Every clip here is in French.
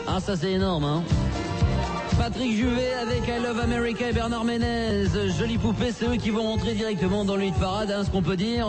Ah, ça c'est énorme, hein. Patrick Juvet avec I Love America et Bernard Ménez. Jolie poupée, c'est eux qui vont rentrer directement dans le hit parade, hein, ce qu'on peut dire.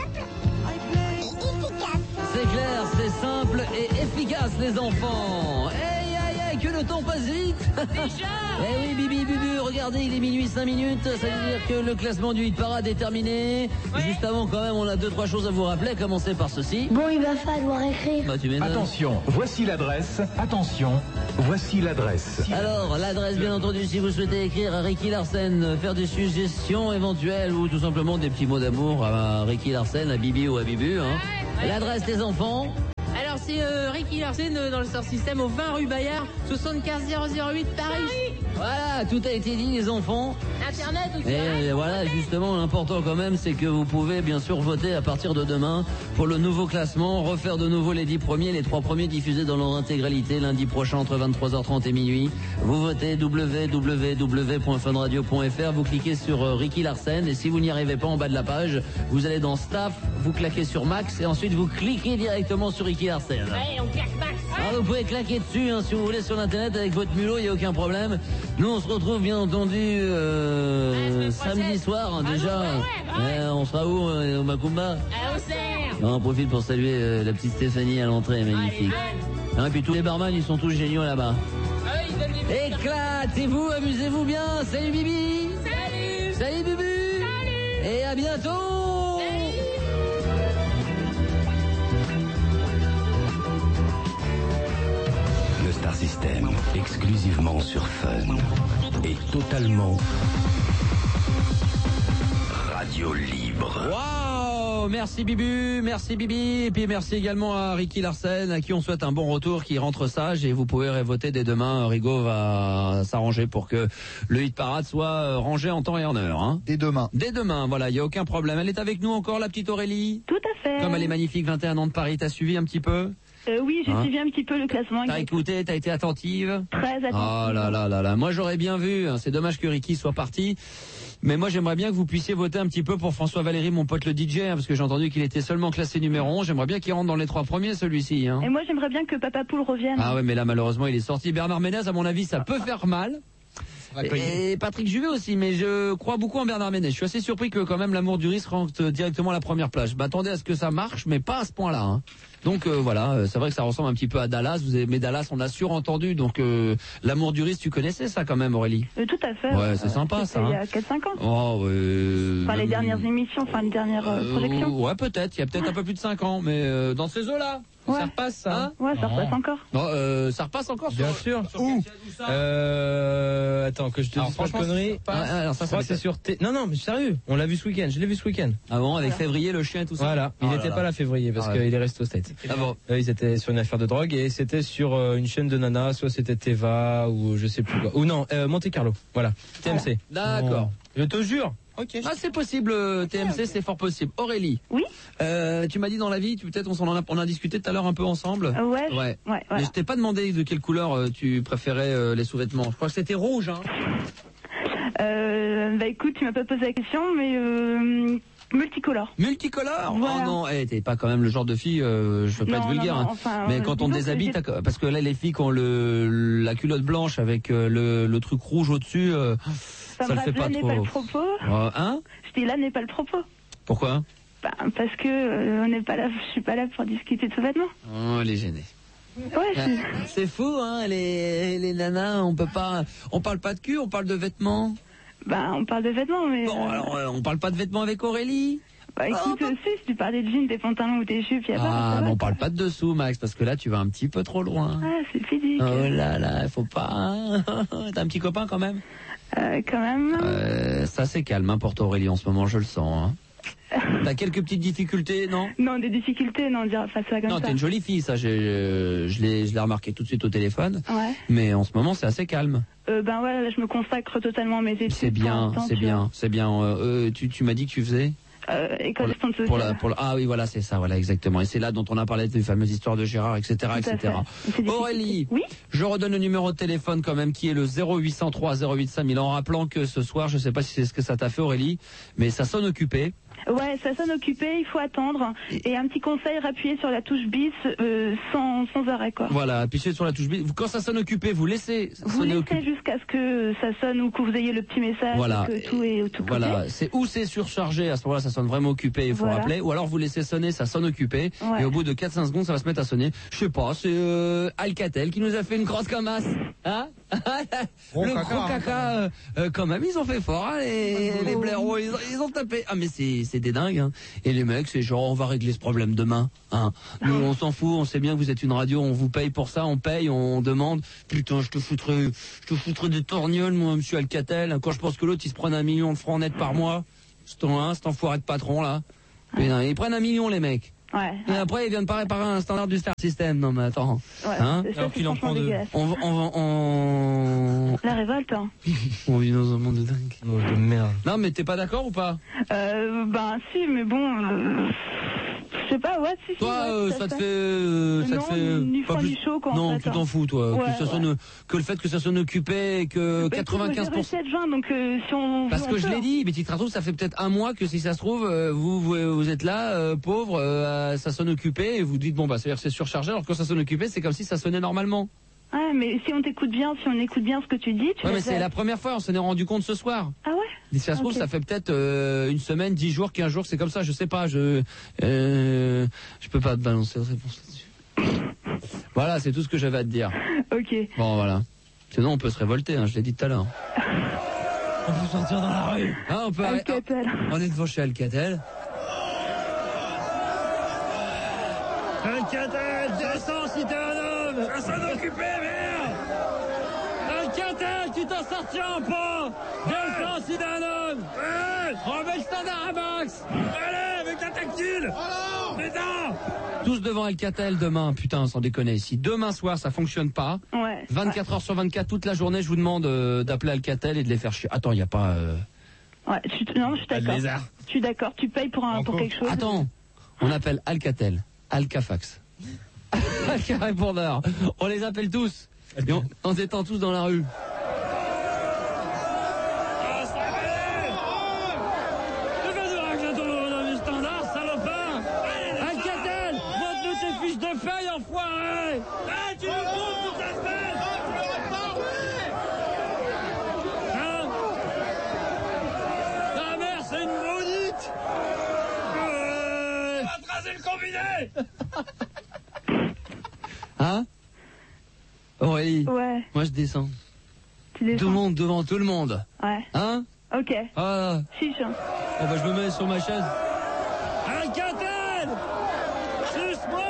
C'est clair, c'est simple et efficace, les enfants. Aïe, aïe, aïe, que le temps passe vite. Déjà. Eh oui, Bibi, Bubu, regardez, il est minuit 5 minutes. Ça veut dire que le classement du hit parade est terminé. Ouais. Juste avant, quand même, on a 2-3 choses à vous rappeler. Commencer par ceci. Bon, il va falloir écrire. Bah, tu m'étonnes. Attention, voici l'adresse. Attention, voici l'adresse. Alors, l'adresse, bien entendu, si vous souhaitez écrire à Ricky Larsen, faire des suggestions éventuelles ou tout simplement des petits mots d'amour à Ricky Larsen, à Bibi ou à Bibu. Hein. Ouais. L'adresse, les enfants. Alors c'est Ricky Larsen dans le Star System au 20 rue Bayard, 75 008 Paris. Voilà, tout a été dit, les enfants. Internet aussi. Et voilà, justement, l'important quand même, c'est que vous pouvez bien sûr voter à partir de demain pour le nouveau classement, refaire de nouveau les 10 premiers, les 3 premiers diffusés dans leur intégralité lundi prochain entre 23h30 et minuit. Vous votez www.funradio.fr, vous cliquez sur Ricky Larsen et si vous n'y arrivez pas en bas de la page, vous allez dans Staff, vous claquez sur Max et ensuite vous cliquez directement sur Ricky Larsen. Ouais, on claque Max. Ah, vous pouvez claquer dessus si vous voulez sur l'internet avec votre mulot, il n'y a aucun problème. Nous on se retrouve bien entendu samedi soir hein, déjà. On sera où au Macumba? À Auxerre. On en profite pour saluer la petite Stéphanie à l'entrée, magnifique. Ah, Et puis tous les barman ils sont tous géniaux là-bas. ils donnent des Éclatez-vous, amusez-vous bien. Salut Bibi. Salut. Salut Bubu. Salut. Et à bientôt. Le Star System, exclusivement sur Fun, et totalement radio libre. Waouh, merci Bibu, et puis merci également à Ricky Larsen à qui on souhaite un bon retour, qui rentre sage et vous pouvez voter dès demain. Rigo va s'arranger pour que le hit parade soit rangé en temps et en heure. Hein. Dès demain. Dès demain, voilà, il n'y a aucun problème. Elle est avec nous encore, la petite Aurélie. Tout à fait. Comme elle est magnifique, 21 ans de Paris, t'as suivi un petit peu? Oui, j'ai Hein suivi un petit peu le classement. T'as écouté, t'as été attentive? Très attentive. Oh là là là là, moi j'aurais bien vu, hein. C'est dommage que Ricky soit parti. Mais moi j'aimerais bien que vous puissiez voter un petit peu pour François Valéry, mon pote le DJ, hein, parce que j'ai entendu qu'il était seulement classé numéro 11. J'aimerais bien qu'il rentre dans les 3 premiers celui-ci. Hein. Et moi, j'aimerais bien que Papa Poule revienne. Ah ouais, mais là malheureusement il est sorti. Bernard Ménez, à mon avis, ça peut faire mal. Et Patrick Juvet aussi, mais je crois beaucoup en Bernard Ménez. Je suis assez surpris que quand même l'amour du risque rentre directement à la première place. Je m'attendais à ce que ça marche, mais pas à ce point-là. Hein. Donc voilà, c'est vrai que ça ressemble un petit peu à Dallas. Mais Dallas, on a surentendu. Donc l'amour du risque, tu connaissais ça quand même, Aurélie? Tout à fait. Ouais, c'est sympa ça. Il y Hein. a 4-5 ans. Oh, Enfin, les dernières émissions, enfin les dernières projections. Ouais, peut-être. Il y a peut-être un peu plus de 5 ans, mais dans ces eaux-là. Ouais. Ça repasse, ça Hein? Ouais, ça repasse encore. Non, ça repasse encore. Bien sûr. Où? Attends, que je te dise pas de conneries. Alors ça, Je crois que c'est sur Non, non, mais sérieux. On l'a vu ce week-end. Je l'ai vu ce week-end. Ah bon, avec février, le chien et tout ça. Voilà. Il n'était pas là février parce qu'il est resté au States. Ah bon. Ils étaient sur une affaire de drogue et c'était sur une chaîne de nana, soit c'était Teva ou je sais plus quoi. Ou non, Monte Carlo. Voilà. TMC. D'accord. Je te jure. Okay. Ah, c'est possible, TMC, c'est fort possible. Aurélie. Oui. Tu m'as dit dans la vie, peut-être on a discuté tout à l'heure un peu ensemble. Ouais. Ouais. Voilà. Mais je t'ai pas demandé de quelle couleur tu préférais les sous-vêtements. Je crois que c'était rouge, hein. Bah écoute, tu m'as pas posé la question, mais multicolore. Multicolore? Voilà. Oh non, t'es pas quand même le genre de fille, je veux pas être vulgaire, non, hein. enfin, mais quand on déshabille, parce que là les filles qui ont la culotte blanche avec le truc rouge au-dessus, ça le fait pas là n'est trop. pas le propos. Hein? Je dis là n'est pas le propos. Pourquoi? Bah, parce que on n'est pas là, je suis pas là pour discuter de sous-vêtements. Oh, elle est gênée. Ouais, c'est fou, hein, les nanas, on parle pas de cul, on parle de vêtements. Bah, on parle de vêtements, mais... Bon, alors, on parle pas de vêtements avec Aurélie? Bah, écoute, si tu parlais de jeans, des pantalons ou des jupes, y a pas... Ah, mais on parle pas de dessous, Max, parce que là, tu vas un petit peu trop loin. Ah, c'est physique. Oh là là, faut pas... hein. T'as un petit copain, quand même? Quand même. Ça, c'est calme, hein, pour toi, Aurélie, en ce moment, je le sens, hein. T'as quelques petites difficultés, non? Non, des difficultés, non, dire pas ça comme ça. Non, t'es une jolie fille, ça, je l'ai remarqué tout de suite au téléphone. Ouais. Mais en ce moment, c'est assez calme. Ben voilà, là, je me consacre totalement à mes études. C'est bien, c'est bien, c'est bien. Tu m'as dit que tu faisais? École assistante sociale. Ah oui, voilà, c'est ça, voilà, exactement. Et c'est là dont on a parlé des fameuses histoires de Gérard, etc., etc. Aurélie, oui, je redonne le numéro de téléphone quand même, qui est le 0803 08 5000, en rappelant que ce soir, je sais pas si c'est ce que ça t'a fait, Aurélie, mais ça sonne occupé. Ouais, ça sonne occupé, il faut attendre. Et un petit conseil, appuyer sur la touche bis sans arrêt, quoi. Voilà, appuyez sur la touche bis. Quand ça sonne occupé, vous laissez sonner occupé. Jusqu'à ce que ça sonne ou que vous ayez le petit message, voilà. que tout est tout voilà, c'est surchargé, à ce moment-là ça sonne vraiment occupé, il faut rappeler, ou alors vous laissez sonner, ça sonne occupé, et au bout de 4-5 secondes ça va se mettre à sonner. Je sais pas, c'est Alcatel qui nous a fait une grosse camasse, hein. Le gros caca, quand même ils ont fait fort, hein, les blaireaux, ils ont tapé. Ah mais c'est des dingues, hein. Et les mecs c'est genre on va régler ce problème demain, hein. Nous on s'en fout, on sait bien que vous êtes une radio, on vous paye pour ça, on paye, on demande. Putain, je te foutrais des torgnoles, moi, monsieur Alcatel. Quand je pense que l'autre, il se prend 1 million de francs net par mois. Cet enfoiré de patron, là. Putain, ils prennent 1 million, les mecs. Ouais. Et après, ils viennent pas réparer un standard du Star System. Non, mais attends. Ouais, hein, alors qu'il en prend 2. La révolte, hein. On vit dans un monde de dingue. Oh, de merde. Non, mais t'es pas d'accord ou pas? Ben, si, mais bon, je sais pas, ouais, si. Toi, ouais, ça te fait ni pas froid plus. ni chaud, quoi. Non, en fait, tu t'en fous, toi. Ouais, que ça sonne, que le fait que ça sonne occupé et que 95%. Donc, si on. Parce que je l'ai dit, mais tu te retrouves, ça fait peut-être un mois que si ça se trouve, vous êtes là, pauvre, ça sonne occupé, et vous dites bon bah c'est-à-dire que c'est surchargé, alors que quand ça sonne occupé, c'est comme si ça sonnait normalement. Ouais, mais si on t'écoute bien, si on écoute bien ce que tu dis, Ouais, mais c'est la première fois, on s'en est rendu compte ce soir. Ah ouais? Et si ça se trouve, ça fait peut-être une semaine, 10 jours, 15 jours, c'est comme ça, je sais pas, je peux pas te balancer de réponse là-dessus. Voilà, c'est tout ce que j'avais à te dire. Ok. Bon, voilà. Sinon, on peut se révolter, hein, je l'ai dit tout à l'heure. On peut sortir dans la rue. Ah, on peut Alcatel. On est devant chez Alcatel. Alcatel, descends si t'es un homme. Ça sonne occupé, merde. Alcatel, tu t'en sortiras pas. Descends si t'es un homme. Remets le standard à max. Allez, avec la tactile. Putain. Tous devant Alcatel demain, putain, sans déconner. Si demain soir ça fonctionne pas, 24 heures sur 24, toute la journée, je vous demande d'appeler Alcatel et de les faire chier. Attends, il y a pas. Ouais, non, je suis d'accord. Je suis d'accord. Tu payes pour quelque chose. Attends, on appelle Alcatel, Alcafax, Alca répondeur. On les appelle tous. Et on s'étend tous dans la rue. Hein? Aurélie. Ouais. Moi je descends. Tu descends. Tout le monde devant tout le monde. Ouais. Hein? Ok. Ah. Chiche. Oh bah je me mets sur ma chaise. Alcatel! Suce-moi!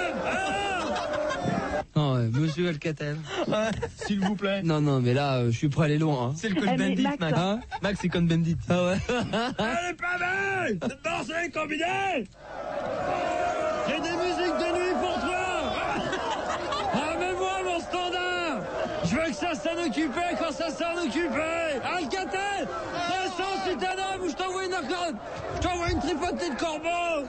Non, monsieur Alcatel. S'il vous plaît. Non, mais là, je suis prêt à aller loin. Hein. C'est le Cohn-Bendit, Max. Hein? Max, c'est Cohn-Bendit. Ah ouais. Elle est pas mal! Cette danse est combinée! J'ai des musiques de nuit pour toi! Ramène-moi mon standard! Je veux que ça sonne occupé quand ça sonne occupé! Alcatel! Descends si t'es un homme ou je t'envoie une tripotée de corbeaux!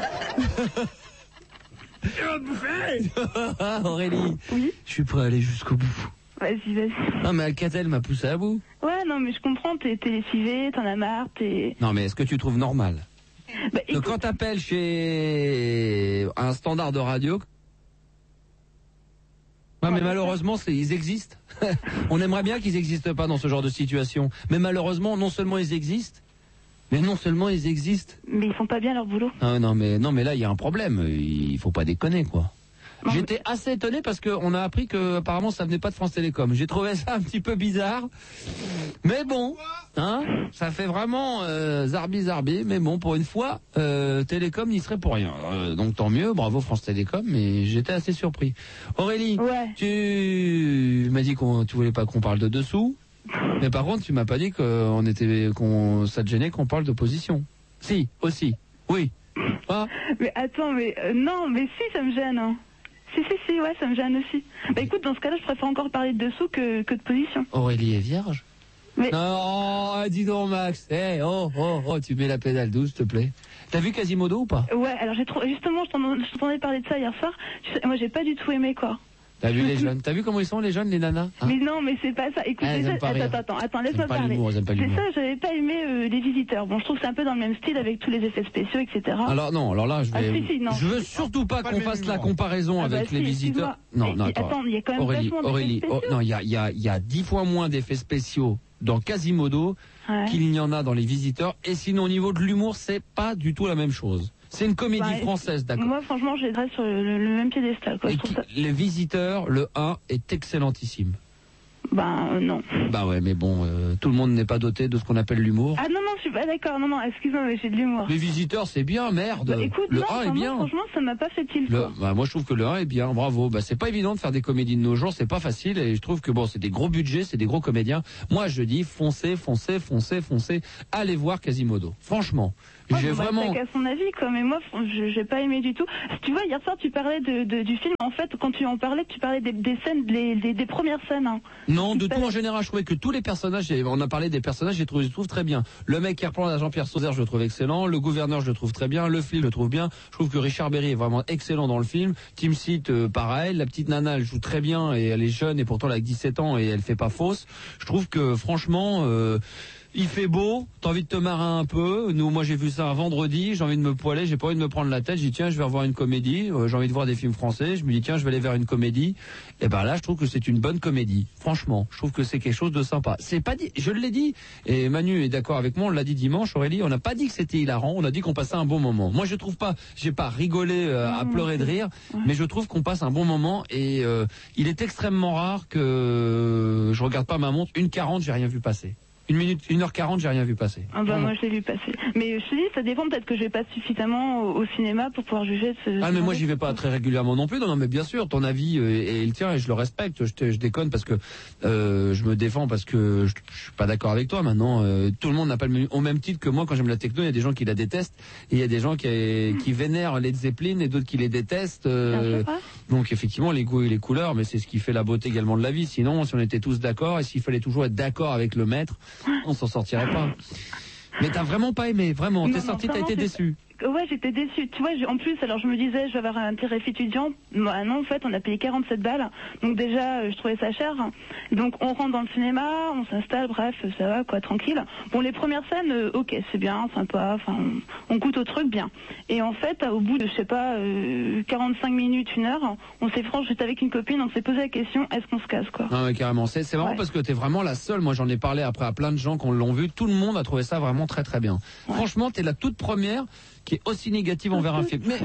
Tu vas te bouffer! Aurélie, oui, je suis prêt à aller jusqu'au bout. Vas-y. Non mais Alcatel m'a poussé à bout. Ouais, non mais je comprends, t'es lessivé, t'en as marre, Non mais est-ce que tu trouves normal écoute... quand t'appelles chez un standard de radio... Ouais, mais malheureusement, ils existent. On aimerait bien qu'ils n'existent pas dans ce genre de situation. Mais malheureusement, non seulement ils existent, mais ils font pas bien leur boulot. Ah, non, mais là, il y a un problème. Il faut pas déconner, quoi. J'étais assez étonné parce qu'on a appris que apparemment ça venait pas de France Télécom. J'ai trouvé ça un petit peu bizarre. Mais bon, hein, ça fait vraiment zarbi, mais bon, pour une fois, Télécom n'y serait pour rien. Donc tant mieux, bravo France Télécom, mais j'étais assez surpris. Aurélie, tu m'as dit tu voulais pas qu'on parle de dessous, mais par contre tu m'as pas dit ça te gênait qu'on parle d'opposition. Si, aussi, oui. Ah. Mais attends, non, mais si, ça me gêne, hein. Si, ouais, ça me gêne aussi. Bah écoute, dans ce cas-là, je préfère encore parler de dessous que de position. Aurélie est vierge? Mais... Non, dis donc Max, tu mets la pédale douce, s'il te plaît. T'as vu Quasimodo ou pas? Ouais, alors justement, je t'en ai parlé de ça hier soir. Moi, j'ai pas du tout aimé, quoi. T'as vu les jeunes? T'as vu comment ils sont les jeunes, les nanas? Mais non, mais c'est pas ça. Écoute, Ah, déjà, pas rire. attends, laisse-moi parler. C'est ça, j'avais pas aimé Les Visiteurs. Bon, je trouve que c'est un peu dans le même style avec tous les effets spéciaux, etc. Alors non, alors là, non. je veux surtout pas qu'on fasse la comparaison avec les visiteurs. Non, attends, il y a quand même Aurélie, non, il y a 10 fois moins d'effets spéciaux dans Quasimodo qu'il n'y en a dans les visiteurs. Et sinon, au niveau de l'humour, c'est pas du tout la même chose. C'est une comédie française, d'accord. Moi, franchement, je les dresse sur le même piédestal. Les visiteurs, le 1 est excellentissime. Non. Bah ouais, mais bon, tout le monde n'est pas doté de ce qu'on appelle l'humour. Ah non, je suis pas d'accord. Non, excuse-moi, mais j'ai de l'humour. Les visiteurs, c'est bien, merde. Écoute, le 1 est bien. Franchement, ça m'a pas fait tilt. Moi, je trouve que le 1 est bien, bravo. C'est pas évident de faire des comédies de nos jours, c'est pas facile. Et je trouve que c'est des gros budgets, c'est des gros comédiens. Moi, je dis, foncez. Allez voir Quasimodo. Franchement. J'ai vraiment. Chacun son avis, quoi. Mais moi, j'ai pas aimé du tout. Tu vois, hier soir, tu parlais du film. En fait, quand tu en parlais, tu parlais des scènes, des premières scènes. Hein. Non, de tout en général, je trouvais que tous les personnages, on a parlé des personnages, je trouve très bien. Le mec qui reprend à Jean-Pierre Sauzère, je le trouve excellent. Le gouverneur, je le trouve très bien. Le flic, je le trouve bien. Je trouve que Richard Berry est vraiment excellent dans le film. Tim Seat, pareil. La petite nana, elle joue très bien et elle est jeune et pourtant elle a 17 ans et elle fait pas fausse. Je trouve que franchement. Il fait beau, t'as envie de te marrer un peu. Moi j'ai vu ça un vendredi, j'ai envie de me poiler, j'ai pas envie de me prendre la tête. J'ai dit tiens, je vais revoir une comédie. J'ai envie de voir des films français. Je me dis tiens, je vais aller vers une comédie. Et là, je trouve que c'est une bonne comédie. Franchement, je trouve que c'est quelque chose de sympa. C'est pas dit, je l'ai dit. Et Manu est d'accord avec moi. On l'a dit dimanche, Aurélie. On n'a pas dit que c'était hilarant. On a dit qu'on passait un bon moment. Moi, je trouve pas. J'ai pas rigolé à pleurer de rire, mais je trouve qu'on passe un bon moment. Et il est extrêmement rare que je regarde pas ma montre. 1h40, j'ai rien vu passer. 1h40, j'ai rien vu passer. Moi je l'ai vu passer. Mais je te dis, ça dépend, peut-être que je vais pas suffisamment au cinéma pour pouvoir juger de ce... mais moi j'y vais pas très régulièrement non plus. Non, mais bien sûr, ton avis est le tien et je le respecte. Je déconne parce que je me défends parce que je suis pas d'accord avec toi. Maintenant, tout le monde n'a pas au même titre que moi. Quand j'aime la techno, il y a des gens qui la détestent et il y a des gens qui vénèrent les Zeppelin et d'autres qui les détestent. Donc effectivement, les goûts et les couleurs, mais c'est ce qui fait la beauté également de la vie. Sinon, si on était tous d'accord et s'il fallait toujours être d'accord avec le maître, on s'en sortirait pas. Mais t'as vraiment pas aimé, vraiment. T'es sorti, t'as été déçu. Ouais, j'étais déçue. Tu vois, en plus, alors je me disais, je vais avoir un tarif étudiant. Non, en fait, on a payé 47 balles. Donc déjà, je trouvais ça cher. Donc on rentre dans le cinéma, on s'installe, bref, ça va, quoi, tranquille. Bon, les premières scènes, ok, c'est bien, sympa, enfin, on goûte au truc, bien. Et en fait, au bout de, 45 minutes, 1 heure, on s'est franchement, j'étais avec une copine, on s'est posé la question, est-ce qu'on se casse, quoi? Ah ouais, carrément. C'est marrant parce que t'es vraiment la seule. Moi, j'en ai parlé après à plein de gens qui l'ont vu. Tout le monde a trouvé ça vraiment très très bien. Ouais. Franchement, t'es la toute première qui est aussi négative envers un film. Mais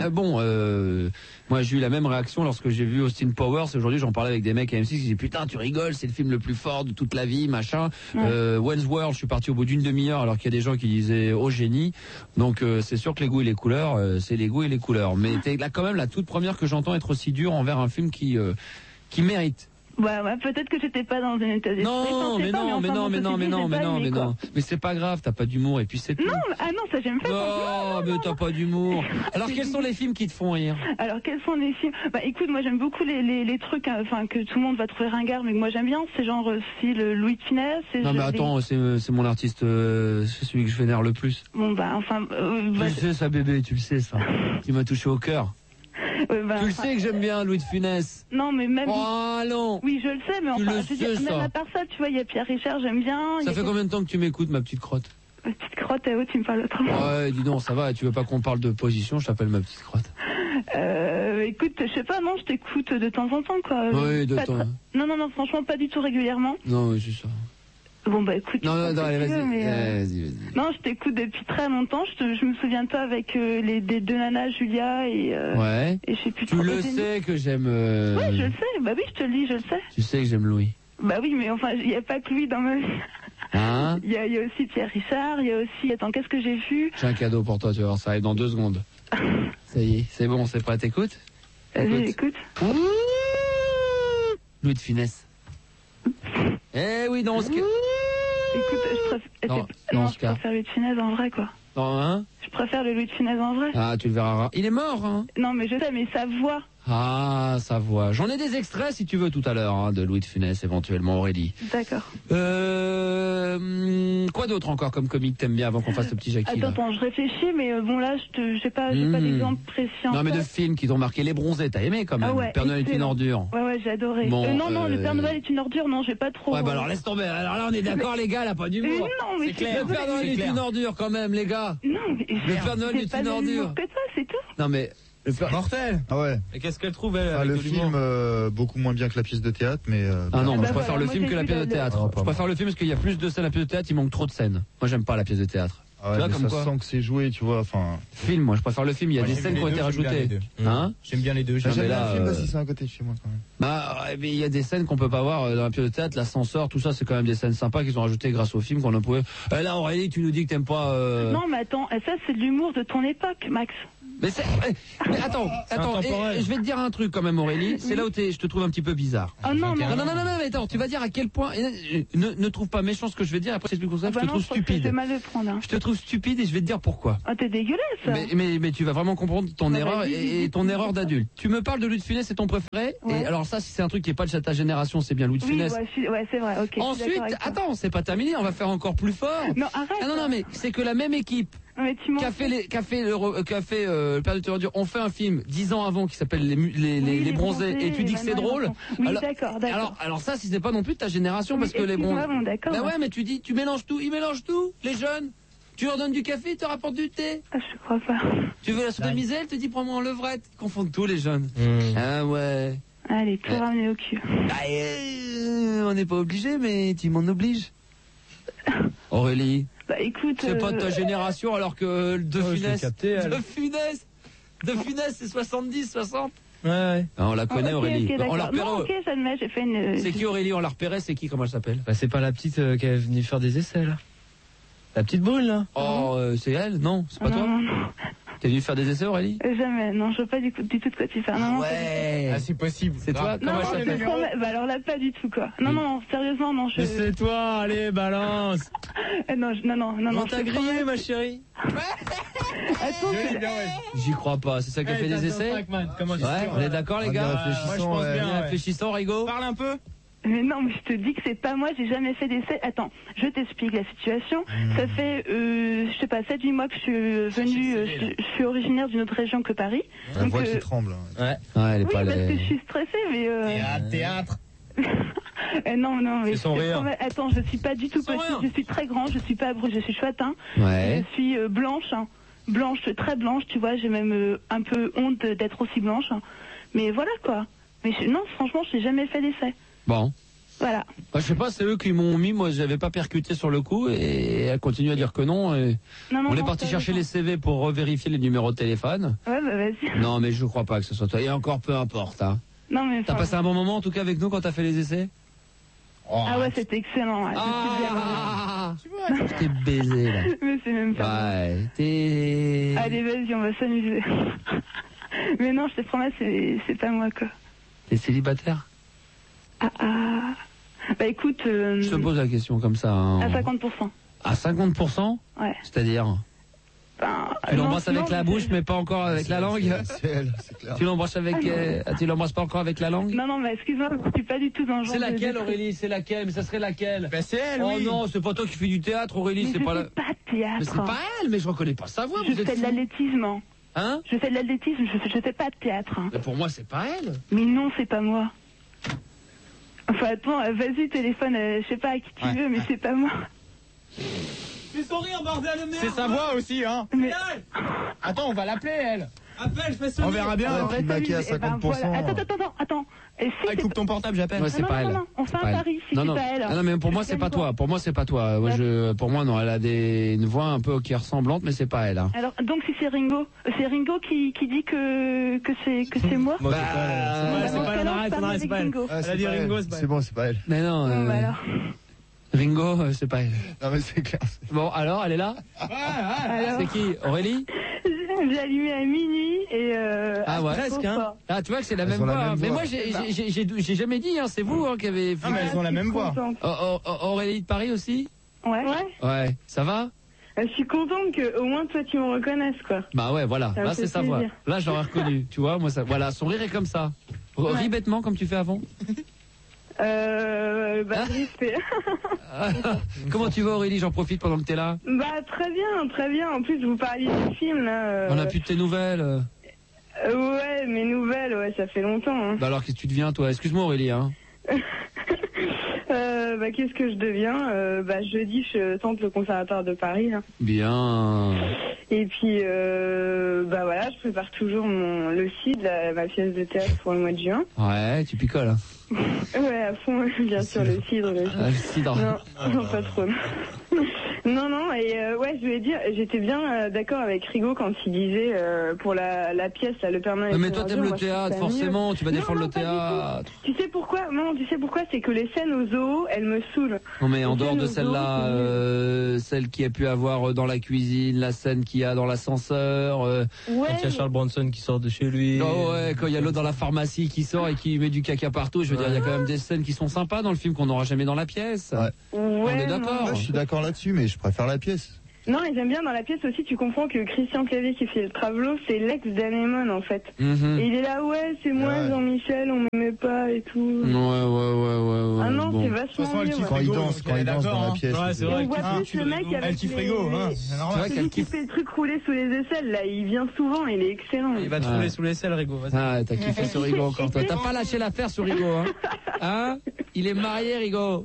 moi j'ai eu la même réaction lorsque j'ai vu Austin Powers. Aujourd'hui j'en parlais avec des mecs à M6 qui disaient putain tu rigoles, c'est le film le plus fort de toute la vie, machin. Wayne's World, je suis parti au bout d'une demi-heure alors qu'il y a des gens qui disaient oh génie. Donc c'est sûr que les goûts et les couleurs, c'est les goûts et les couleurs. Mais t'es là quand même la toute première que j'entends être aussi dur envers un film qui mérite. Ouais, peut-être que j'étais pas dans un état d'esprit. Non. Mais c'est pas grave, t'as pas d'humour et puis c'est tout. Non, ça j'aime pas. Non, mais t'as pas d'humour. Alors quels sont les films qui te font rire? Alors quels sont les films? Écoute, moi j'aime beaucoup les trucs, que tout le monde va trouver ringard, mais que moi j'aime bien. C'est genre style Louis de Funès. Non mais attends, c'est mon artiste, c'est celui que je vénère le plus. Bon tu sais ça bébé, tu le sais ça. Tu m'as touché au cœur. Tu le sais que j'aime bien Louis de Funès. Non mais même... Oh non. Oui je le sais, mais même à part ça, tu vois, il y a Pierre Richard, j'aime bien. Ça fait combien de temps que tu m'écoutes, ma petite crotte? Ma petite crotte, tu me parles autrement. Ouais, dis donc, ça va, tu veux pas qu'on parle de position, je t'appelle ma petite crotte. Écoute, je sais pas, non, je t'écoute de temps en temps, quoi. Oui, de temps. Non, franchement, pas du tout régulièrement. Non, oui, c'est ça. Bon écoute. Non, allez, vas-y. Non, je t'écoute depuis très longtemps. Je me souviens de toi avec les deux nanas, Julia et. Ouais. Et je sais plus. Tu le sais que j'aime. Ouais, je le sais. Bah oui, je te le dis, je le sais. Tu sais que j'aime Louis. Bah oui, mais enfin, il y a pas que lui dans ma vie. Hein? Il y a aussi Pierre Richard. Il y a aussi. Attends, qu'est-ce que j'ai vu? J'ai un cadeau pour toi, tu vas voir, ça arrive dans 2 secondes. Ça y est, c'est bon, c'est prêt, t'écoutes? Vas-y, écoute. Louis de Funès. Eh oui, non, ce que... Écoute, je préfère Louis de Funès en vrai, quoi. Non, hein? Je préfère le Louis de Funès en vrai. Ah, tu le verras. Il est mort, hein? Non, mais je sais, mais sa voix. Ah, sa voix. J'en ai des extraits si tu veux tout à l'heure, hein, de Louis de Funès, éventuellement, Aurélie. D'accord. Quoi d'autre encore comme comique t'aimes bien avant qu'on fasse le petit Jackie? Attends, je réfléchis, mais bon là, j'ai pas d'exemple précis. Non, mais de films qui t'ont marqué. Les Bronzés, t'as aimé quand même. Ah ouais, Le Père Noël est une ordure. Ouais, j'ai adoré. Bon, non, le Père Noël est une ordure, non, j'ai pas trop. Ouais, bah alors laisse tomber. Alors là, on est d'accord, les gars, là, pas d'humour. Non, mais C'est clair. Le Père Noël est une ordure quand même, les gars. Non, mais Le Père Noël est une ordure. Que toi, c'est tout. Non, mais. Mortel. Ah ouais. Et qu'est-ce qu'elle trouve, elle, avec le de l'humour film, beaucoup moins bien que la pièce de théâtre, mais... Ah non, moi je bah préfère voilà, le moi, film j'ai que la vu pièce de théâtre. Je préfère le film parce qu'il y a plus de scènes à la pièce de théâtre, il manque trop de scènes. Moi j'aime pas la pièce de théâtre. Ah ouais, tu vois, mais comme ça quoi sent que c'est joué, tu vois, enfin... Film, moi je préfère le film, il y a des scènes qui ont été rajoutées. Hein? J'aime bien les deux. J'aime mais bien là, le film parce que c'est à côté de chez moi quand même. Bah, mais il y a des scènes qu'on peut pas voir dans la pièce de théâtre, l'ascenseur, tout ça, c'est quand même des scènes sympas qu'ils ont rajoutées grâce au film qu'on a pouvait. Là, Aurélie, tu nous dis que t'aimes pas. Non, mais attends, ça c'est de l'humour de ton époque, Max. Mais attends, je vais te dire un truc quand même, Aurélie. C'est là où je te trouve un petit peu bizarre. Oh non, Non, mais attends, tu vas dire à quel point. Ne trouve pas méchant ce que je vais dire. Après, c'est plus comme ça. Je te trouve stupide. C'est mal de prendre. Je te trouve stupide et je vais te dire pourquoi. Oh, t'es dégueulasse. Mais tu vas vraiment comprendre ton erreur et ton erreur d'adulte. Tu me parles de Louis de Funès, c'est ton préféré. Ouais. Et alors ça, si c'est un truc qui est pas de ta génération, c'est bien Louis de Funès. Ouais, c'est vrai. Ok. Ensuite, attends, c'est pas terminé. On va faire encore plus fort. Non, arrête. Ah non, mais c'est que la même équipe Mais tu qui a fait le Père de Théodore ont fait un film 10 ans avant qui s'appelle les Bronzés et tu dis que c'est drôle. Oui, d'accord. Alors ça, si c'est pas non plus de ta génération parce que les Bronzés. Bon, d'accord. Bah ouais, mais tu dis, tu mélanges tout, ils mélangent tout, les jeunes. Tu leur donnes du café, ils te rapportent du thé. Ah, je crois pas. Tu veux la soupe de misée, elle te dit prends-moi en levrette. Ils confondent tout les jeunes. Ah ouais. Allez, tout ramener au cul. On n'est pas obligé, mais tu m'en obliges. Aurélie. Bah écoute. C'est pas de ta génération alors que De Funès. De Funès, c'est 70, 60. Ouais. Ah, on la connaît, Aurélie. Okay, On la repérait. Non, ok, j'admets, j'ai fait une. C'est qui Aurélie? On la repérait, c'est qui? Comment elle s'appelle? Bah, c'est pas la petite qui est venue faire des essais, là. La petite brune, là. Oh, c'est elle? Non, c'est pas toi? Non. T'es venue faire des essais, Aurélie? Jamais, non, je veux pas du tout de quoi tu parles. Non, ouais. Ah, c'est possible. C'est toi? Comment elle s'appelle? Bah alors là, pas du tout, quoi. Non, sérieusement, non, je. Mais c'est toi, allez, balance. Non. On t'a grillé, ma chérie. Attends, J'y crois pas. C'est ça qui a fait des essais? Ouais, on est d'accord, les gars? Moi, je pense bien. Réfléchissant, Rigaud? Parle un peu. Mais non, mais je te dis que c'est pas moi, j'ai jamais fait d'essai. Attends, je t'explique la situation. Ça fait, je sais pas, 7-8 mois que je suis venue, je suis originaire d'une autre région que Paris. La voix qui tremble. Ouais, elle est oui, pas parce que je suis stressée, mais... Théâtre. non, mais... C'est son rire. Attends, je suis pas du tout petite, je suis très grande, je suis pas brune, je suis chouette, hein. Ouais. Je suis blanche, hein. Blanche, très blanche, tu vois, j'ai même un peu honte d'être aussi blanche. Hein. Mais voilà, quoi. Mais non, franchement, je n'ai jamais fait d'essai. Bon. Voilà. Bah, je sais pas, c'est eux qui m'ont mis, moi j'avais pas percuté sur le coup et elle continue à dire que non. Et on est parti chercher les CV pour revérifier les numéros de téléphone. Ouais, bah vas-y. Non, mais je crois pas que ce soit toi. Et encore peu importe. Hein. Non, mais. T'as passé un bon moment en tout cas avec nous quand t'as fait les essais? Ah ouais, c'était excellent. Ouais. Tu vois, je t'ai baisé là. Mais c'est même pas. Ouais, t'es. Allez, vas-y, on va s'amuser. Mais non, je te promets, c'est pas moi, quoi. T'es célibataire? Bah écoute. Je te pose la question comme ça. Hein. À 50%. À 50%? Ouais. C'est-à-dire? Tu l'embrasses avec la bouche, mais pas encore avec la langue? C'est elle, c'est clair. Tu l'embrasses avec. Tu l'embrasses pas encore avec la langue? Non, mais excuse-moi, je suis pas du tout dans le genre. C'est laquelle, Aurélie? C'est laquelle? Mais ça serait laquelle? Bah, c'est elle, oh oui. Non, c'est pas toi qui fais du théâtre, Aurélie, mais c'est pas la. Pas de théâtre. Mais c'est pas elle, mais je reconnais pas sa voix. Je fais de l'athlétisme. Hein? Je fais de l'athlétisme, je fais pas de théâtre. Hein. Mais pour moi, c'est pas elle. Mais non, c'est pas moi. Enfin, attends, vas-y, téléphone, je sais pas à qui tu veux, mais c'est pas moi. Fais sourire, bordel de merde. C'est sa voix aussi, hein. Mais... Attends, on va l'appeler, elle. Appelle, je fais sonner. On verra bien. On va maquer à 50%. Voilà. Attends. Et si coupe ton portable, j'appelle. Ouais, c'est pas elle. Non, on fait un pari, si c'est pas elle. Non, mais pour moi, c'est pas toi. Pour moi, c'est pas toi. Moi, pour moi, non, elle a une voix un peu qui est ressemblante, mais c'est pas elle. Hein. Alors, donc, si c'est Ringo qui dit que c'est moi. C'est pas elle, arrête, c'est pas elle. Elle a dit Ringo, c'est pas elle. C'est bon, c'est pas elle. Mais non. Bon, alors. Ringo, c'est pas elle. Non, mais c'est clair. Bon, alors, elle est là? C'est qui? Aurélie? J'ai allumé à minuit et ah ouais, presque, hein. Ah, tu vois que c'est la même voix. Hein. Mais moi, j'ai jamais dit, hein, c'est vous hein, qui avez fait. Ah, mais elles ont la même voix. Aurélie de Paris aussi? Ouais. Ouais, ça va? Je suis contente que au moins toi tu me reconnaisses, quoi. Bah ouais, voilà. Ça me Là, fait c'est sa voix. plaisir. Là, j'aurais reconnu. Tu vois, moi, ça. Voilà, son rire est comme ça. Ris bêtement comme tu fais avant. Respect. Comment tu vas, Aurélie? J'en profite pendant que t'es là. Bah très bien, très bien. En plus, vous parliez du film là. On a plus de tes nouvelles. Ouais, mes nouvelles, ouais, ça fait longtemps. Hein. Bah alors, qu'est-ce que tu deviens, toi? Excuse-moi, Aurélie, hein. Qu'est-ce que je deviens jeudi, je tente le conservatoire de Paris. Là. Bien. Et puis, voilà, je prépare toujours le CID, ma pièce de théâtre pour le mois de juin. Ouais, tu picoles. Ouais, à fond, bien sûr, le cidre. Le cidre. Non, pas trop. Non, et je voulais dire, j'étais bien d'accord avec Rigaud quand il disait pour la pièce, là, le Père Noël. Mais toi, t'aimes le théâtre, forcément, tu vas défendre le théâtre. Tu sais pourquoi? Non, tu sais pourquoi? C'est que les scènes au zoo, elles me saoulent. Non, mais en Les dehors scènes de au zoo, celle-là, celle qui a pu avoir dans la cuisine, la scène qu'il y a dans l'ascenseur. Ouais. Quand il y a Charles Bronson qui sort de chez lui. Oh ouais, quand il y a l'autre dans la pharmacie qui sort et qui met du caca partout, je veux dire, il y a quand même des scènes qui sont sympas dans le film qu'on n'aura jamais dans la pièce. Ouais. On est d'accord. Ouais, je suis d'accord là-dessus, mais je préfère la pièce. Non, et j'aime bien dans la pièce aussi, tu comprends que Christian Clavier qui fait le Travelo, c'est l'ex d'Anémone en fait. Et il est là, ouais, c'est moi, Ouais. Jean-Michel, on m'aimait pas et tout. Ouais. Ah non, bon. c'est vachement mieux. Quand il danse dans la pièce. Ouais, c'est Et vrai. on voit plus le mec avec Elle kiffe Frigo, hein. C'est C'est normal. vrai celui qu'elle qui kiffe. fait le truc rouler sous les aisselles, là, il vient souvent, il est excellent. Il va te Ouais. rouler sous l'aisselle, Rigo. Vas-y. Ah, t'as kiffé ce Rigo encore, toi. T'as pas lâché l'affaire sur Rigo, hein? Hein? Il est marié, Rigo.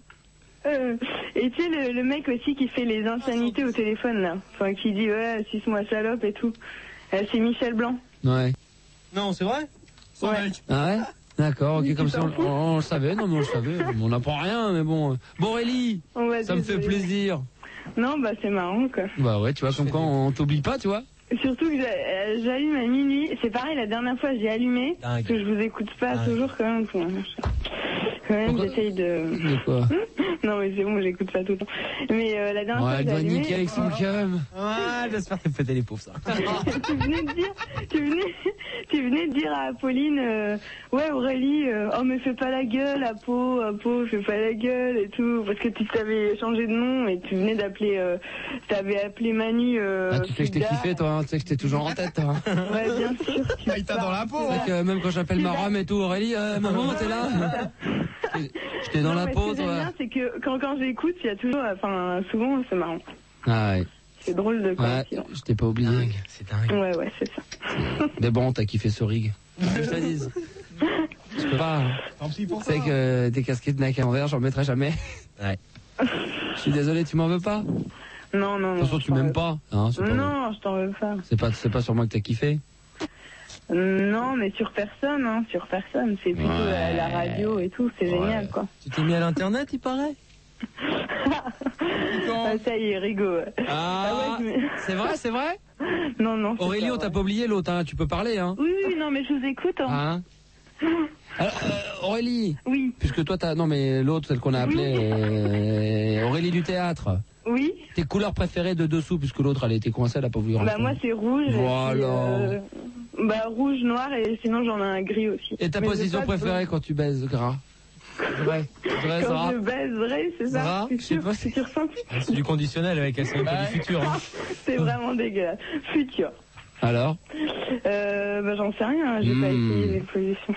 Et tu sais, le mec aussi qui fait les insanités au téléphone, là. Enfin, qui dit, ouais, suce-moi salope et tout. C'est Michel Blanc. Ouais. Non, c'est vrai? Ouais. Ah ouais? D'accord, ok, Oui, comme tu ça t'en fous on le savait, non mais on le savait, on n'apprend rien, mais bon. Bon Aurélie, On va ça me fait désolé. plaisir. Non, bah c'est marrant, quoi. Bah ouais, tu vois, comme quand on t'oublie pas, tu vois. Surtout que j'allume à minuit. C'est pareil, la dernière fois, j'ai allumé. Parce Dingue. que je vous écoute pas Dingue. toujours quand même. Quand même, Pourquoi j'essaye de... De quoi? Non, mais c'est bon, j'écoute pas tout le temps. Mais la dernière Ouais, fois, elle j'ai doit allumé. niquer avec son cum. Ouais, j'espère qu'elle péter les pauvres, ça. tu venais de dire à Apolline, ouais Aurélie, oh mais fais pas la gueule, Apo, fais pas la gueule et tout, parce que tu t'avais changé de nom et tu venais d'appeler, t'avais appelé Manu. Ah, tu sais que je t'ai Frida. kiffé, toi, hein, tu sais que j'étais toujours en tête, toi. Hein. Ouais, bien sûr. Il t'a dans la peau, C'est hein. vrai que même quand j'appelle ma rame et tout, Aurélie, maman, t'es là? J'étais dans Non, la mais pause, Ce que j'aime ouais. bien, c'est que quand j'écoute, il y a toujours, enfin, souvent, c'est marrant. Ah ouais, C'est drôle de ouais, coïncidence. je t'ai pas oublié. Dingue, c'est dingue. Ouais, c'est ça. Mais bon, t'as kiffé ce rig. Je te dise. Je peux pas. Tant pis pour Tu ça. sais que des casquettes Nike à envers, j'en mettrai jamais. Ouais. Je suis désolé, tu m'en veux pas? De Non. toute façon, tu m'aimes pas. Hein, c'est pas, Non, je t'en veux pas. c'est pas sur moi que t'as kiffé. Non, mais sur personne, hein, sur personne. C'est plutôt Ouais. la radio et tout, c'est génial, quoi. Tu t'es mis à l'internet, il paraît? Ah, ça y est, Rigo. Ah, ouais, c'est vrai? Non. c'est Aurélie, pas on t'a vrai. pas oublié l'autre, hein, tu peux parler, hein. Oui, non, mais je vous écoute. Hein. Hein? Alors, Aurélie, Oui, puisque toi t'as, non mais l'autre, celle qu'on a appelée Aurélie du théâtre. oui. Tes couleurs préférées de dessous, puisque l'autre elle a été coincée, elle a pas voulu Bah, répondre. moi, c'est rouge. Voilà. Et puis, rouge, noir, et sinon, j'en ai un gris aussi. Et ta Mais position j'ai pas de- préférée quand tu baises gras? Vrai, Quand Sarah. je baiserai, c'est ça. Sarah, je sais Futur, pas si- futur simple. C'est du conditionnel avec elle, c'est même pas du futur. Hein. C'est vraiment dégueulasse. Futur. Alors? J'en sais rien, j'ai pas essayé les positions.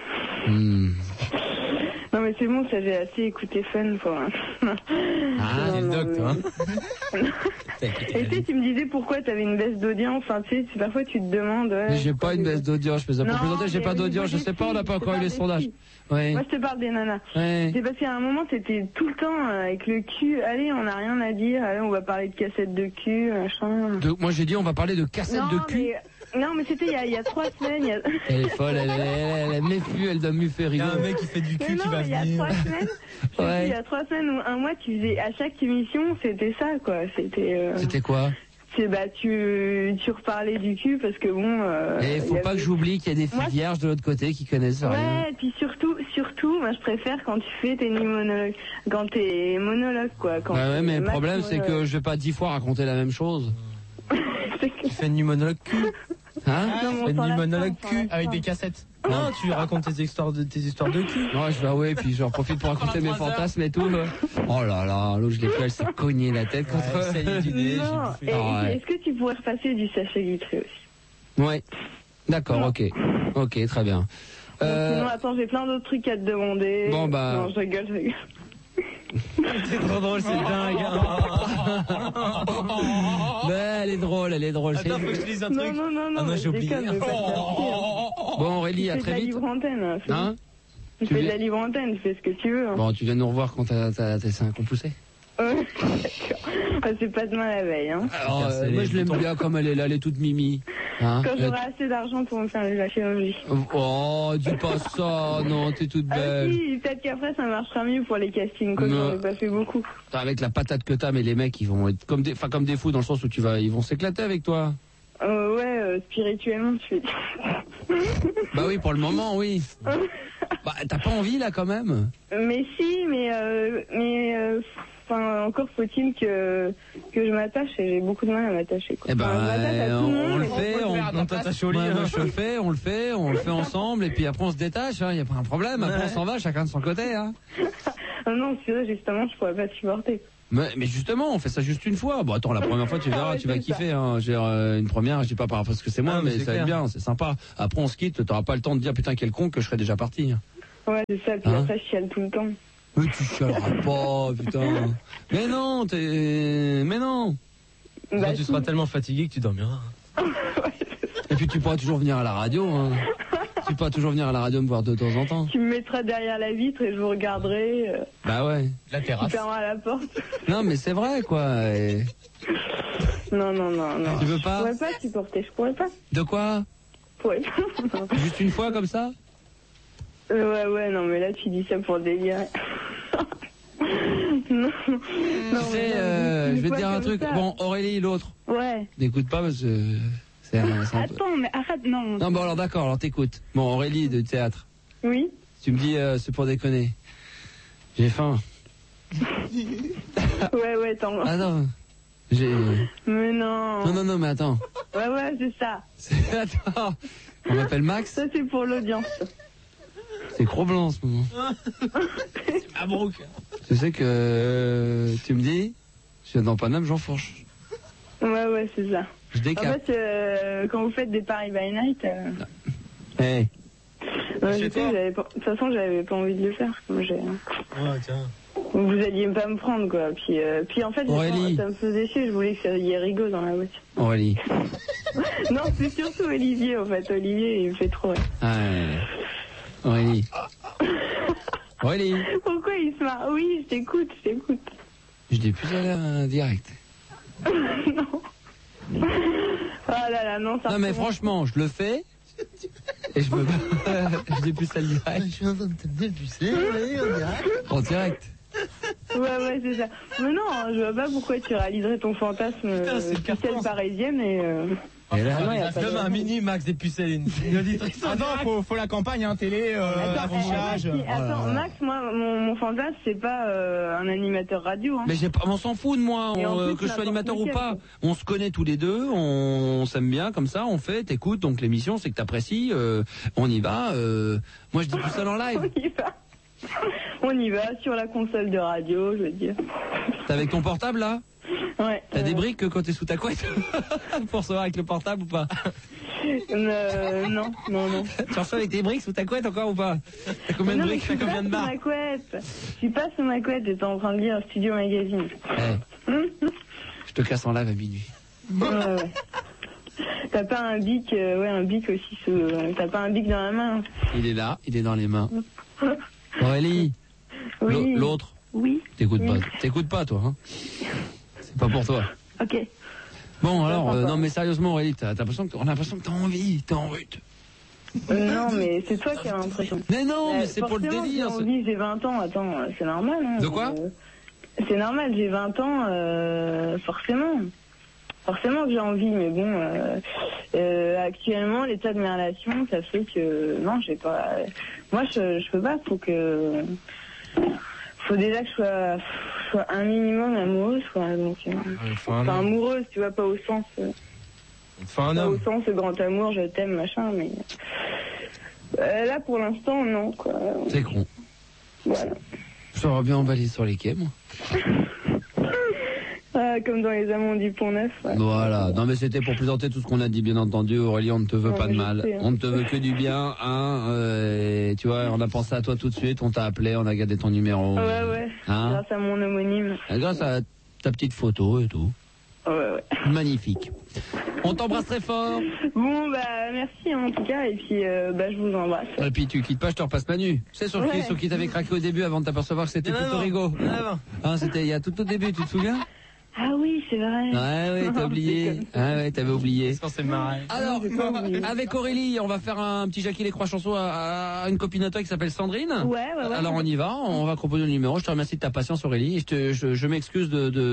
Non mais c'est bon, ça j'ai assez écouté Fun pour... Ah, c'est le doc, toi. Hein. Et tu sais, tu me disais pourquoi t'avais une baisse d'audience, enfin tu sais, parfois tu te demandes... Ouais, Mais j'ai pas une baisse d'audience, je fais ça pour Non, plaisanter, j'ai mais pas au niveau d'audience, je des sais pas, on n'a filles, pas je encore te eu les parle des sondages. filles. Oui. Moi je te parle des nanas. Ouais. C'est parce qu'à un moment t'étais tout le temps avec le cul, allez on n'a rien à dire, allez on va parler de cassettes de cul, machin... Moi j'ai dit on va parler de cassettes de cul. Non mais c'était il y a 3 semaines, il y a... Elle est folle, elle méfue, elle doit muffer Il y Rigo. a un mec qui fait du Mais cul non, qui va il y a venir. 3 semaines, Ouais. il y a 3 semaines ou un mois, tu faisais à chaque émission, c'était ça quoi. C'était. C'était quoi? C'est tu reparlais du cul parce que bon. Et faut il y pas avait- que j'oublie qu'il y a des filles Moi, vierges de l'autre côté qui connaissent rien. Ouais, et puis surtout, moi je préfère quand tu fais tes monologues, quand t'es monologue quoi. Quand Ouais, t'es mais le max problème c'est que monologue. je vais pas 10 fois raconter la même chose. C'est que- Tu fais une monologue cul. Hein? Non, mais on Fais s'en une lasse monologue pas, on s'en cul lasse Avec pas. des cassettes. Non, tu racontes tes histoires de cul. Ouais, je vais avouer, puis j'en profite pour raconter mes fantasmes et tout. Oh là là, l'autre je l'ai fait, elle s'est cognée la tête contre. Non, est-ce que tu pourrais repasser du sachet litré aussi? Ouais. D'accord, ok. Ok, très bien. Sinon, attends, j'ai plein d'autres trucs à te demander. Bon, bah. Non, je rigole. C'est trop drôle, c'est dingue. Mais elle est drôle. Attends, faut que je te dise un truc. Non, j'ai oublié. Bon, Aurélie, à très vite. Tu fais de la libre antenne. Hein? Tu fais de la libre antenne, tu fais ce que tu veux. Bon, tu viens nous revoir quand t'as tes seins compoussés. C'est pas demain la veille. Hein. Alors, moi, je l'aime bien comme elle est là, elle est toute mimi. Hein, quand j'aurai assez d'argent pour me faire la chirurgie. Oh, dis pas ça, non, t'es toute belle. Ah si, peut-être qu'après ça marchera mieux pour les castings, comme j'en ai pas fait beaucoup. Avec la patate que t'as, mais les mecs, ils vont être comme des fous dans le sens où ils vont s'éclater avec toi. Ouais, spirituellement, tu fais. Bah oui, pour le moment, oui. Bah, t'as pas envie là quand même? Mais si, enfin, encore faut-il que je m'attache et j'ai beaucoup de mal à m'attacher. Eh ben, on le fait, on t'attache au lit. Moi, je le fais, on le fait ensemble et puis après on se détache, hein, y a pas un problème, après on s'en va, chacun de son côté, hein. Non, c'est vrai, justement, je pourrais pas te supporter. Mais justement, on fait ça juste une fois. Bon, attends, la première fois, tu verras, tu vas kiffer, hein. Une première, je dis pas parce que c'est moi, mais ça va être bien, c'est sympa. Après, on se quitte, t'auras pas le temps de dire putain quel con que je serais déjà parti. Ouais, c'est ça, puis après, je chiale tout le temps. Mais tu chialeras pas, putain. Mais non. Quand tu seras tellement fatigué que tu dormiras. Et puis tu pourras toujours venir à la radio, hein. Tu pourras toujours venir à la radio me voir de temps en temps. Tu me mettras derrière la vitre et je vous regarderai. Bah ouais. La terrasse. Tu fermeras la porte. Non, mais c'est vrai, quoi. Et... Non. Tu veux pas? Je pourrais pas supporter, je pourrais pas. De quoi? Je pourrais pas. Juste une fois comme ça? Ouais, non, mais là tu dis ça pour délirer. Non. Tu sais, je vais te dire un truc. Ça. Bon, Aurélie, l'autre. Ouais. N'écoute pas parce que c'est un Attends, mais arrête, non. Non, bon, alors d'accord, alors t'écoutes. Bon, Aurélie de théâtre. Oui. Tu me dis, c'est pour déconner. J'ai faim. Ouais, attends. Attends. Mais non. Non, mais attends. Ouais, c'est ça. Attends. On m'appelle Max. Ça, c'est pour l'audience. C'est Cro-Blanc en ce moment. Ah bon. Tu sais que tu me dis, je viens dans Paname, j'en fourche. Ouais, c'est ça. Je décape. En fait, quand vous faites des Paris by Night... Hey. De toute façon, j'avais pas envie de le faire. Comme ouais, tiens. Vous alliez pas me prendre, quoi. Puis en fait, ça me faisait chier, je voulais qu'il y ait Rigaud dans la voiture. Aurélie. Non, c'est surtout Olivier, en fait. Olivier, il me fait trop rire. Ouais. Aurélie. Pourquoi il se marre? Oui, je t'écoute. Je dis plus à l'air direct. Non. Oh là, non, ça. Non, mais franchement, je le fais. Et je dis plus à le direct. Je suis en train de te dire, tu sais, en direct. Ouais, c'est ça. Mais non, je vois pas pourquoi tu réaliserais ton fantasme pucelle parisienne et là, demain un mini Max des pucelles. Attends, faut la campagne, hein, télé, affichage. Attends, Max, moi, mon fantasme, c'est pas un animateur radio. Hein. Mais on s'en fout de moi, que je sois animateur ou pas. On se connaît tous les deux, on s'aime bien comme ça, on fait, t'écoutes, donc l'émission, c'est que t'apprécies, on y va. Moi, je dis tout seul en live. On y va sur la console de radio, je veux dire. T'es avec ton portable là? Ouais. T'as des briques quand t'es sous ta couette pour recevoir avec le portable ou pas? Non. Tu reçois avec tes briques sous ta couette encore ou pas? T'as combien de briques? T'as combien de barres? Je suis pas sous ma couette, j'étais en train de lire Studio Magazine. Je te casse en live à minuit. Ouais. T'as pas un bic, un bic aussi t'as pas un bic dans la main? Il est là, il est dans les mains. Aurélie. Oui. L'autre. Oui. T'écoutes pas toi, hein? C'est pas pour toi. Ok. Bon alors, non mais sérieusement Aurélie, on a l'impression que t'as envie, t'es en route. Non mais c'est toi qui as l'impression. Mais non, mais c'est pour le délire. J'ai 20 ans, attends, c'est normal. Hein, de quoi? C'est normal, j'ai 20 ans, forcément. Forcément que j'ai envie, mais bon, actuellement, l'état de mes relations, ça fait que, non, j'ai pas, moi, je peux pas, faut déjà que je sois un minimum amoureuse, quoi, donc, enfin, amoureuse, tu vois, pas au sens, au sens grand amour, je t'aime, machin, mais, Là, pour l'instant, non, quoi. C'est con. Voilà. J'aurais bien emballé sur les quais, moi. Comme dans les Amants du Pont-Neuf. Ouais. Voilà. Non, mais c'était pour présenter tout ce qu'on a dit, bien entendu. Aurélie, on ne te veut pas de mal. Sais, hein. On ne te veut que du bien. Hein, tu vois, on a pensé à toi tout de suite. On t'a appelé, on a gardé ton numéro. Ouais. Hein, grâce à mon homonyme. grâce à ta petite photo et tout. Ouais. Magnifique. On t'embrasse très fort. Bon, merci en tout cas. Et puis, je vous embrasse. Et puis tu quittes pas, je te repasse Manu. C'est sur qui t'avait craqué au début avant de t'apercevoir que c'était plutôt rigolo. Hein, c'était il y a tout au début, tu te souviens? Ah oui, c'est vrai. Ouais, t'as oublié. T'avais oublié. C'est marrant. Alors, avec Aurélie, on va faire un petit Jackie les Croix chanson à une copine à toi qui s'appelle Sandrine. Ouais. Alors on y va, on va composer le numéro. Je te remercie de ta patience, Aurélie. Et je m'excuse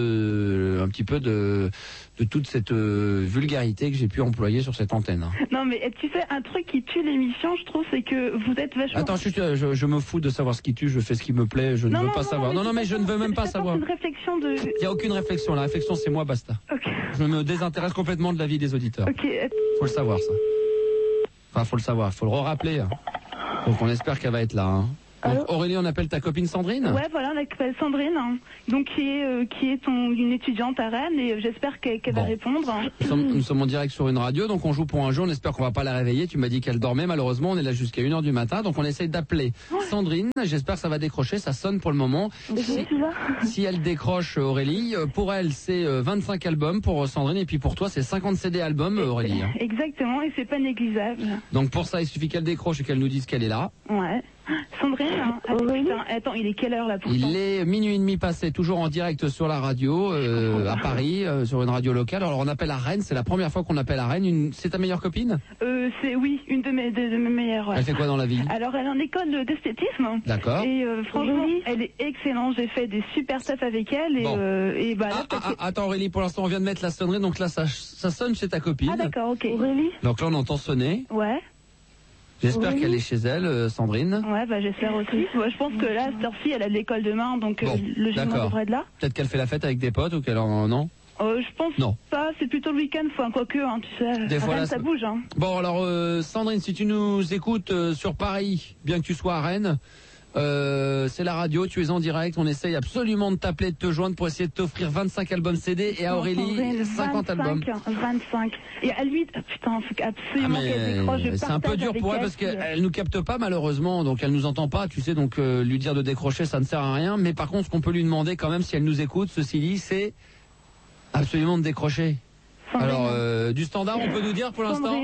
de un petit peu de toute cette vulgarité que j'ai pu employer sur cette antenne. Non, mais tu sais, un truc qui tue l'émission, je trouve, c'est que vous êtes vachement... Attends, je me fous de savoir ce qui tue, je fais ce qui me plaît, je ne veux pas savoir. Non, mais je ne veux même pas savoir. C'est une réflexion de... Il n'y a aucune réflexion, la réflexion c'est moi, basta. Ok. Je me désintéresse complètement de la vie des auditeurs. Ok. Faut le savoir, ça. Enfin, faut le savoir, faut le rappeler. Donc on espère qu'elle va être là. Hein. Donc, Aurélie, on appelle ta copine Sandrine? Ouais, voilà, on appelle Sandrine, hein, donc qui est une étudiante à Rennes, et j'espère qu'elle va répondre. Nous sommes en direct sur une radio, donc on joue pour un jeu, on espère qu'on va pas la réveiller. Tu m'as dit qu'elle dormait, malheureusement, on est là jusqu'à 1h du matin, donc on essaye d'appeler Sandrine. J'espère que ça va décrocher, ça sonne pour le moment. Si elle décroche, Aurélie, pour elle c'est 25 albums pour Sandrine, et puis pour toi c'est 50 CD albums, Aurélie. Hein. Exactement, et c'est pas négligeable. Donc pour ça, il suffit qu'elle décroche et qu'elle nous dise qu'elle est là. Ouais. Sandrine, attends, il est quelle heure là pour Il est minuit et demi passé, toujours en direct sur la radio, à Paris, sur une radio locale. Alors on appelle à Rennes, c'est la première fois qu'on appelle à Rennes. C'est ta meilleure copine? C'est une de mes meilleures. Ouais. Elle fait quoi dans la vie? Alors elle est en école d'esthétisme. D'accord. Et franchement, elle est excellente. J'ai fait des super stuff avec elle. Et, attends Aurélie, pour l'instant on vient de mettre la sonnerie, donc là ça sonne chez ta copine. Ah d'accord, ok. Aurélie. Donc là on entend sonner. Ouais. J'espère qu'elle est chez elle, Sandrine. Ouais, j'espère aussi. Je pense que là, cette fille, elle a de l'école demain, donc logiquement, devrait être là. Peut-être qu'elle fait la fête avec des potes ou qu'elle en... Non je pense pas, c'est plutôt le week-end, quoique, hein, tu sais. Des fois, ça bouge. Hein. Bon, alors, Sandrine, si tu nous écoutes sur Paris, bien que tu sois à Rennes, c'est la radio, tu es en direct, on essaye absolument de t'appeler, de te joindre pour essayer de t'offrir 25 albums CD et à Aurélie 50 albums. 25. Et à lui, putain, faut absolument qu'elle décroche. C'est un peu dur pour elle parce qu'elle nous capte pas malheureusement, donc elle nous entend pas, tu sais, donc lui dire de décrocher ça ne sert à rien, mais par contre ce qu'on peut lui demander quand même si elle nous écoute, ceci dit, c'est absolument de décrocher. Sandrine. Alors, du standard, on peut nous dire pour l'instant?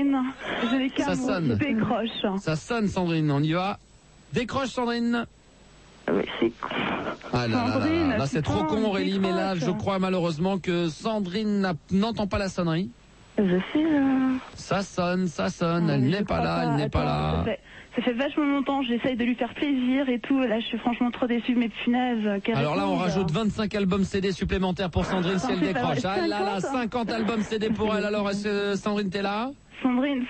Ça sonne. Décroche. Ça sonne, Sandrine, on y va. Décroche, Sandrine. Oui, c'est con. Ah là, c'est trop con, Aurélie, mais là, je crois malheureusement que Sandrine n'entend pas la sonnerie. Je sais. Ça sonne, elle n'est pas là. Ça fait vachement longtemps, j'essaye de lui faire plaisir et tout. Là, je suis franchement trop déçue, mais punaise. Alors là, on rajoute 25 albums CD supplémentaires pour Sandrine si elle décroche. Ah là là, 50 albums CD pour elle. Alors, Sandrine, t'es là? Sandrine,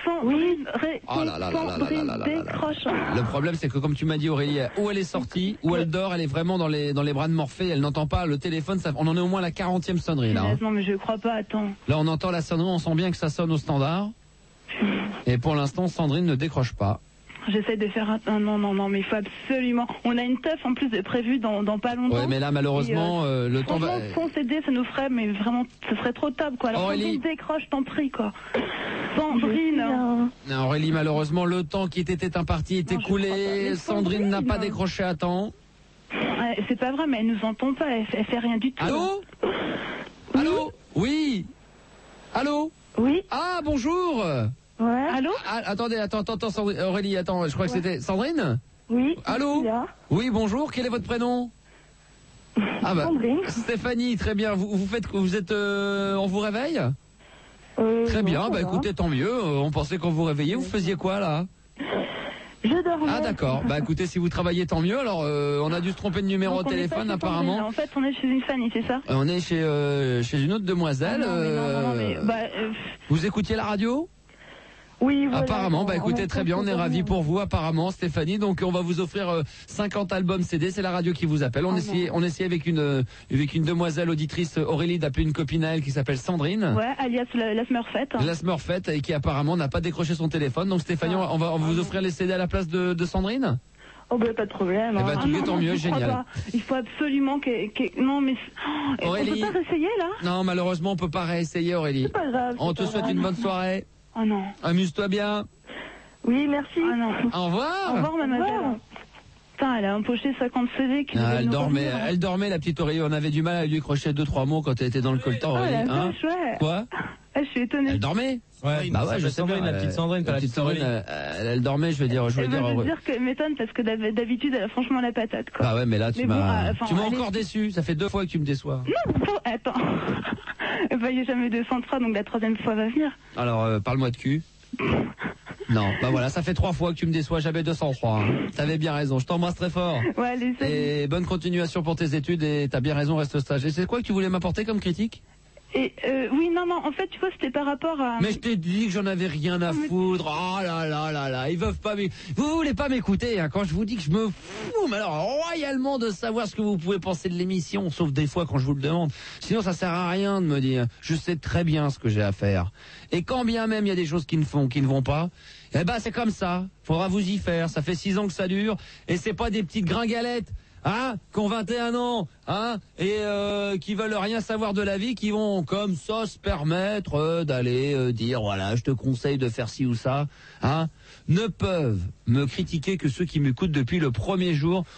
décroche. Le problème, c'est que comme tu m'as dit, Aurélie, où elle est sortie, où elle dort, elle est vraiment dans les bras de Morphée, elle n'entend pas le téléphone, on en est au moins à la 40e sonnerie, là. Non, mais je crois pas, attends. Là, on entend la sonnerie, on sent bien que ça sonne au standard. Et pour l'instant, Sandrine ne décroche pas. J'essaie de faire non, mais il faut absolument. On a une teuf en plus de prévue dans pas longtemps. Ouais, mais là, malheureusement, le temps va. Son CD, ça nous ferait, mais vraiment, ce serait trop top, quoi. Alors, Aurélie, décroche, t'en prie, quoi. Sandrine. Non, Aurélie, malheureusement, le temps qui était imparti est écoulé. Sandrine n'a pas décroché à temps. C'est pas vrai, mais elle nous entend pas, elle fait rien du tout. Allô? Oui. Allô? Oui. Ah, bonjour. Ouais. Allô? Attendez, attends, Sandrine, Aurélie, attends, je crois que c'était Sandrine? Oui. Allô? Oui, bonjour, quel est votre prénom? Sandrine. Stéphanie, très bien. Vous êtes, on vous réveille? Très bien, écoutez, tant mieux. On pensait qu'on vous réveillait. Vous faisiez quoi, là? Je dormais. Ah, d'accord. Écoutez, si vous travaillez, tant mieux. Alors, on a dû se tromper de numéro au téléphone, apparemment. En fait, on est chez une Fanny, c'est ça? On est chez une autre demoiselle. Non, mais vous écoutiez la radio? Oui, voilà. Apparemment, bah écoutez, très bien, on est ravis pour vous, apparemment, Stéphanie. Donc on va vous offrir 50 albums CD, c'est la radio qui vous appelle. On essaie avec une demoiselle auditrice, Aurélie, d'appeler une copine à elle qui s'appelle Sandrine. Ouais, alias la Smurfette. La Smurfette, et qui apparemment n'a pas décroché son téléphone. Donc Stéphanie, on va vous offrir les CD à la place de Sandrine. Oh bah pas de problème. Eh bah, tant mieux, génial. Pas. Il faut absolument non mais Aurélie, on peut pas réessayer là? Non, malheureusement on peut pas réessayer, Aurélie. C'est pas grave. On te souhaite une bonne soirée. Oh non. Amuse-toi bien. Oui, merci. Oh non. Au revoir. Au revoir, mademoiselle. Putain, elle a empoché 50 CD. Elle dormait, la petite Aurélie. On avait du mal à lui crocher 2-3 mots quand elle était dans le coltan, Aurélie. La vache, ouais. Quoi? Je suis étonnée. Elle dormait? Ouais, bah ouais, je sais bien. La petite Sandrine, pas la petite Sandrine. Elle dormait, je veux dire. Je veux dire qu'elle m'étonne parce que d'habitude, elle a franchement la patate, quoi. Bah ouais, mais là, tu m'as encore déçu. Ça fait 2 fois que tu me déçois. Non, attends. Bah, il n'y a jamais 203, donc la 3e fois va venir. Alors, parle-moi de cul. Non, bah voilà, ça fait 3 fois que tu me déçois, j'avais 203. Hein. T'avais bien raison, je t'embrasse très fort. Ouais, allez, salut. Et bonne continuation pour tes études, et t'as bien raison, reste sage. Et c'est quoi que tu voulais m'apporter comme critique? Et oui, non, en fait, tu vois, c'était par rapport à... Mais je t'ai dit que j'en avais rien à foutre. Oh là là là là, ils veulent pas vous voulez pas m'écouter, hein, quand je vous dis que je me fous, mais alors royalement, de savoir ce que vous pouvez penser de l'émission, sauf des fois quand je vous le demande. Sinon, ça sert à rien de me dire. Je sais très bien ce que j'ai à faire. Et quand bien même il y a des choses qui ne vont pas, eh ben c'est comme ça. Faudra vous y faire. Ça fait 6 ans que ça dure, et c'est pas des petites gringalettes. Hein, qui ont 21 ans, hein, et qui veulent rien savoir de la vie, qui vont comme ça se permettre d'aller dire voilà, je te conseille de faire ci ou ça, hein, ne peuvent me critiquer que ceux qui m'écoutent depuis le premier jour.